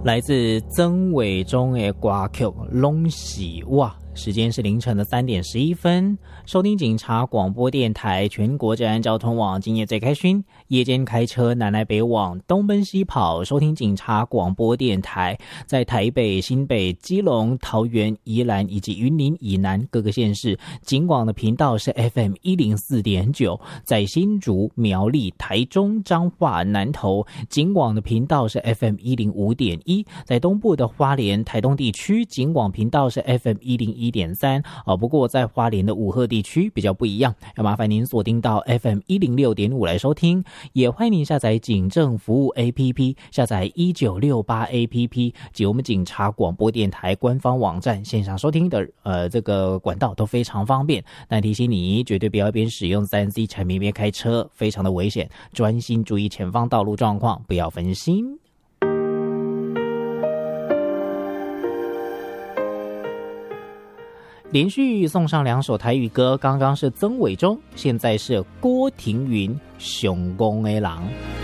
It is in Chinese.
来自曾伟忠的歌曲拢是我。时间是凌晨的3点11分，收听警察广播电台全国治安交通网，今夜最开心，夜间开车南来北往，东奔西跑，收听警察广播电台，在台北、新北、基隆、桃园、宜兰以及云林以南各个县市，警广的频道是 FM104.9， 在新竹、苗栗、台中、彰化、南投，警广的频道是 FM105.1， 在东部的花莲、台东地区，警广频道是 FM101.3，不过在花莲的武鹤地区比较不一样，要麻烦您锁定到 FM106.5 来收听，也欢迎您下载警政服务 APP， 下载1968 APP 及我们警察广播电台官方网站，线上收听的这个管道都非常方便。但提醒你，绝对不要一边使用 3C 产品一边开车，非常的危险，专心注意前方道路状况，不要分心。连续送上2首台语歌，刚刚是曾伟忠，现在是郭庭云《熊公的狼》。